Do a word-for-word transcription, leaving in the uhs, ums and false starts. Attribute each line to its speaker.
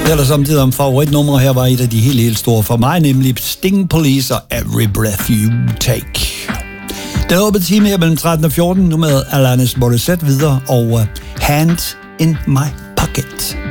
Speaker 1: Eller samtidig om favoritnumre her var et af de helt, helt store for mig, nemlig Sting Police og Every Breath You Take. Den åbne time her mellem tretten og fjorten, nu med Alanis Morissette videre og uh, Hand in My Pocket.